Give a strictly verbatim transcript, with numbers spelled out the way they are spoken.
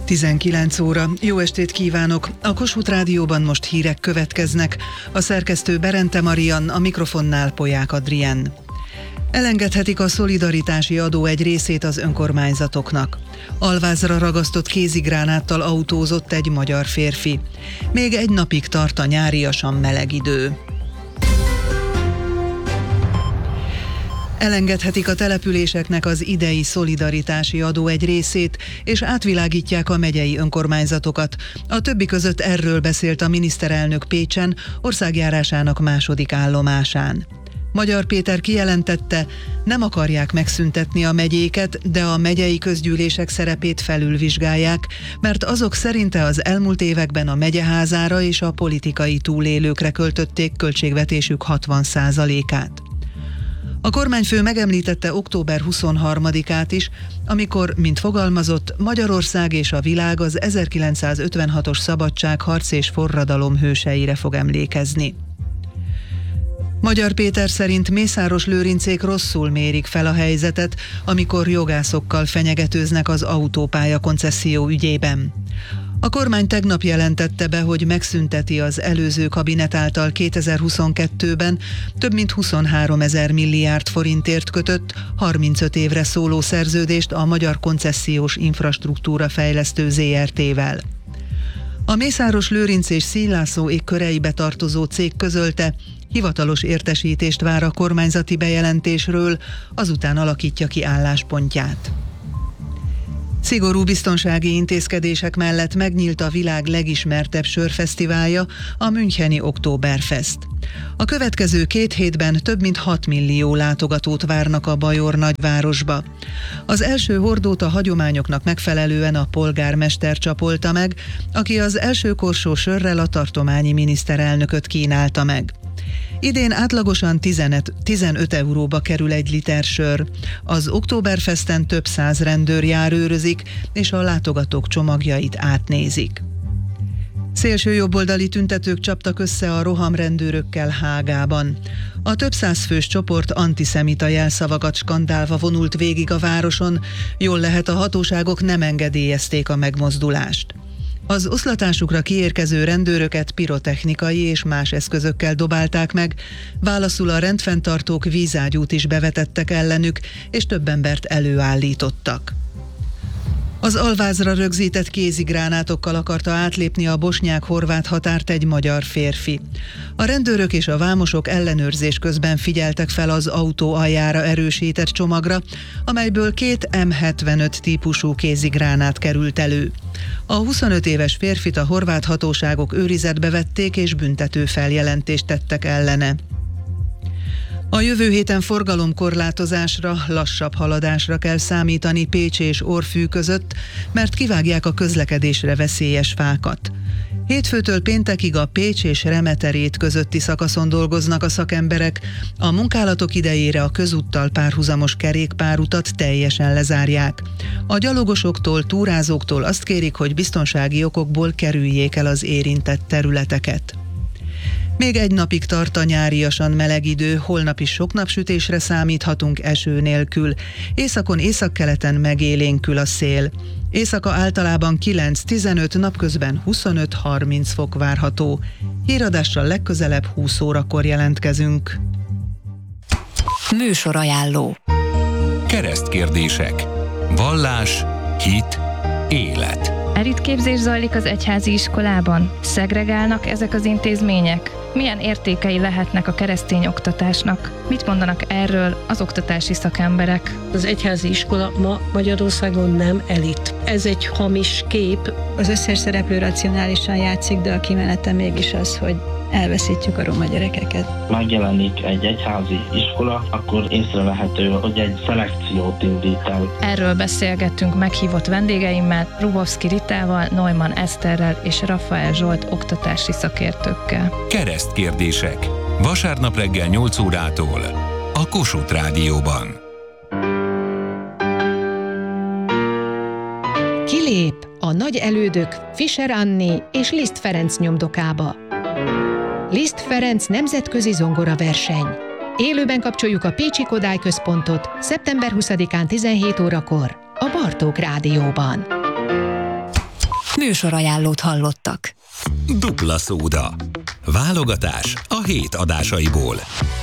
tizenkilenc óra. Jó estét kívánok! A Kossuth Rádióban most hírek következnek. A szerkesztő Berente Marian, a mikrofonnál Polyák Adrien. Elengedhetik a szolidaritási adó egy részét az önkormányzatoknak. Alvázra ragasztott kézigránáttal autózott egy magyar férfi. Még egy napig tart a nyáriasan meleg idő. Elengedhetik a településeknek az idei szolidaritási adó egy részét, és átvilágítják a megyei önkormányzatokat. A többi között erről beszélt a miniszterelnök Pécsen, országjárásának második állomásán. Magyar Péter kijelentette, nem akarják megszüntetni a megyéket, de a megyei közgyűlések szerepét felülvizsgálják, mert azok szerinte az elmúlt években a megyeházára és a politikai túlélőkre költötték költségvetésük hatvan százalékát. A kormányfő megemlítette október huszonharmadikát is, amikor, mint fogalmazott, Magyarország és a világ az ezerkilencszázötvenhatos szabadságharc és forradalom hőseire fog emlékezni. Magyar Péter szerint Mészáros Lőrincék rosszul mérik fel a helyzetet, amikor jogászokkal fenyegetőznek az autópálya koncesszió ügyében. A kormány tegnap jelentette be, hogy megszünteti az előző kabinet által kétezer-huszonkettőben több mint huszonháromezer milliárd forintért kötött, harmincöt évre szóló szerződést a Magyar Koncesziós Infrastruktúra Fejlesztő zé er té-vel. A Mészáros Lőrinc és Szíj László köreibe tartozó cég közölte, hivatalos értesítést vár a kormányzati bejelentésről, azután alakítja ki álláspontját. Szigorú biztonsági intézkedések mellett megnyílt a világ legismertebb sörfesztiválja, a müncheni Oktoberfest. A következő két hétben több mint hat millió látogatót várnak a bajor nagyvárosba. Az első hordót a hagyományoknak megfelelően a polgármester csapolta meg, aki az első korsó sörrel a tartományi miniszterelnököt kínálta meg. Idén átlagosan tizenöt euróba kerül egy liter sör. Az Oktoberfesten több száz rendőr járőrözik, és a látogatók csomagjait átnézik. Szélső jobboldali tüntetők csaptak össze a rohamrendőrökkel Hágában. A több száz fős csoport antiszemita jelszavakat skandálva vonult végig a városon, jól lehet a hatóságok nem engedélyezték a megmozdulást. Az oszlatásukra kiérkező rendőröket pirotechnikai és más eszközökkel dobálták meg, válaszul a rendfenntartók vízágyút is bevetettek ellenük, és több embert előállítottak. Az alvázra rögzített kézigránátokkal akarta átlépni a bosnyák-horvát határt egy magyar férfi. A rendőrök és a vámosok ellenőrzés közben figyeltek fel az autó aljára erősített csomagra, amelyből két em hetvenöt típusú kézigránát került elő. A huszonöt éves férfit a horvát hatóságok őrizetbe vették és büntető feljelentést tettek ellene. A jövő héten forgalomkorlátozásra, lassabb haladásra kell számítani Pécs és Orfű között, mert kivágják a közlekedésre veszélyes fákat. Hétfőtől péntekig a Pécs és Remeterét közötti szakaszon dolgoznak a szakemberek, a munkálatok idejére a közúttal párhuzamos kerékpárutat teljesen lezárják. A gyalogosoktól, túrázóktól azt kérik, hogy biztonsági okokból kerüljék el az érintett területeket. Még egy napig tart a nyáriasan meleg idő, holnap is sok napsütésre számíthatunk eső nélkül. Északon, északkeleten megélénkül a szél. Éjszaka általában kilenc-tizenöt, napközben huszonöt-harminc fok várható. Híradással legközelebb húsz órakor jelentkezünk. Műsorajánló. Keresztkérdések. Vallás, hit, élet. Elitképzés zajlik az egyházi iskolában? Szegregálnak ezek az intézmények? Milyen értékei lehetnek a keresztény oktatásnak? Mit mondanak erről az oktatási szakemberek? Az egyházi iskola ma Magyarországon nem elit. Ez egy hamis kép. Az összes szereplő racionálisan játszik, de a kimenete mégis az, hogy elveszítjük a roma gyerekeket. Megjelenik egy egyházi iskola, akkor észrevehető, hogy egy szelekciót indít el. Erről beszélgettünk meghívott vendégeimmel, Rubovszki Ritával, Neumann Eszterrel és Rafael Zsolt oktatási szakértőkkel. Keresztkérdések. Vasárnap reggel nyolc órától a Kossuth Rádióban. Kilép a nagy elődök Fischer Anné és Liszt Ferenc nyomdokába. Liszt Ferenc nemzetközi zongora verseny. Élőben kapcsoljuk a Pécsi Kodály Központot szeptember huszadikán tizenhét órakor a Bartók Rádióban. Műsorajánlót hallottak. Dupla szóda. Válogatás a hét adásaiból.